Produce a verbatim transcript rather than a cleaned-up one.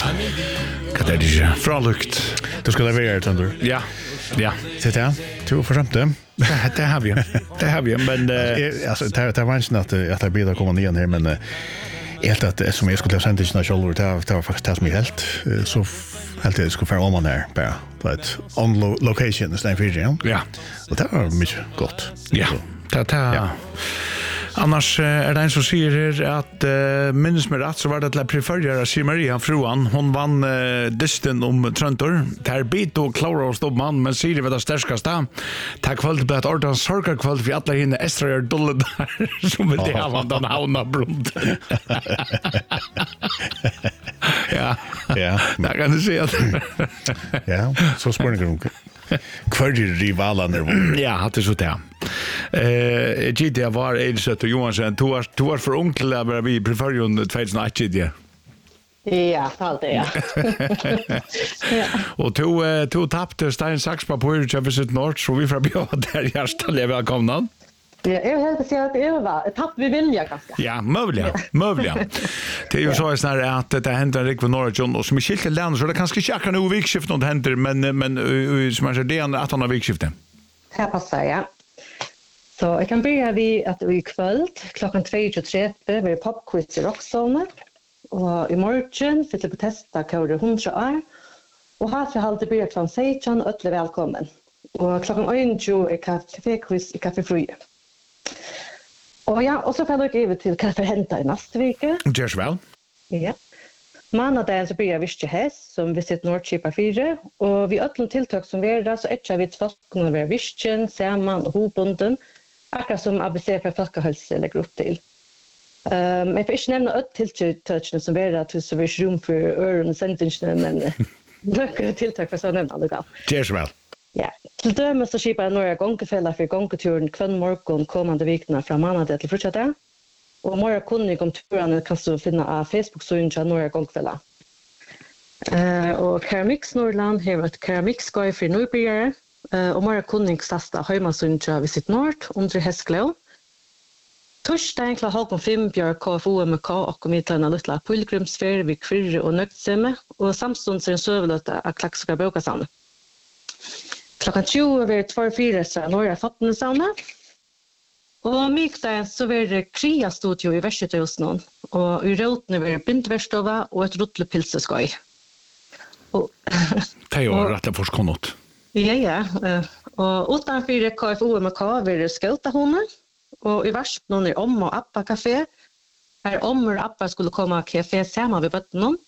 Kan det ikke? Fralukt. Du ska leverera det ändå. Ja, ja. Så det du försömt det. Det har vi. Det har vi, men uh, alltså det det var inte att att det blir komma ner här, men uh, helt att som jag skulle ha sänt till själva det det var faktiskt det som är helt så helt det skulle vara om man där bara på ett on lo- location i Stein Fiji. Ja. Och det var mycket gott. Ja. Det det ja. Annars är det en som säger att uh, minns mig rätt så var det till att preferera sig Maria fruan. Hon vann uh, dysten om Tröntor. Där bit och klara och stod man, men Siri var det störskaste. Tack för att det ordentligt sorgar kväll för alla hinner extra gör dulle där som vill det ha den hauna blod. Ja. Ja. Där kan du se att ja, så spänner det. Kvarger rivalerna. Ja, det är så det. Eh, G D var Elisabeth och Johansson. Du var du var för ung till att vara vi preferjon tjugohundraåtta. Ja, allt det ja. Ja. Och du du tappade Stein Sax på Pyrcha Visit North så vi får bjuda där hjärtligt välkomna. Ja, jag helt att säga att det var tapp vi vilja ganska. Ja, möjliga, möjliga. Det är ju så är att det händer Rick von Norton och som är skilt land så det kanske inte akkurat nu vikskift något händer men men som man säger det är att han har vikskifte. Det passar ja. Så jag kan börja vid att i kväll klockan tjugotre trettio blir popquiz i Rockzone och i morgon för att testa koder hundra år och här för halvt börjar klockan sexton och alla välkommen. Och klockan tjugo är kaféquiz i Café Fruje. Och ja, och så får jag över till kaffe hämta i nästa vecka. Just väl. Ja. Måndagen så börjar vi inte häst som vi sitter Nordkipa fyra och vi öppnar tilltag som vi är där så ett vi ett fast kunna vara visken, samman och hopbunden. Akkurat som A B C för folkhälsa lägger upp till. Um, jag får inte nämna ett tilltag som vi är där till så vi rum för öron och sentingen men några tilltag för så nämna alla. Just väl. Ja, till dömes så skipar jag några gångefälla för gångturen kvann morgon kommande veckorna från måndag till fortsätta. Och mer kunnig om turen kan du finna av Facebook-sidan några gångefälla. Uh, och Keramix Norrland har ett keramikskoj för nybörjare. Uh, och mer kunnig stasta hemasidan Visit North under Häsklöv. Torsdagen klar halv fem björ K F O M K och kommittlarna lilla pilgrimsfärd vid Kvirre och Nöktsämme. Och samstunds är en sövlöta av Klaxska Bråkasamne. Klockan tjugo är det två fyra så några fattningssamma. Och mikdagen så är det Kria studio i Västgöta just nu. Och i roten är det bindverstova och ett rotlepilseskoj. Och det är rätt att få något. Ja, ja. Och utanför K F O M K är det Skältahonen. Och i Varsp någon är om och appa café. Här om och appa skulle komma café samma vid botten.